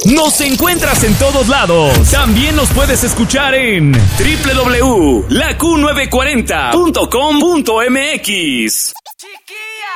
Nos encuentras en todos lados. También nos puedes escuchar en www.laQ940.com.mx.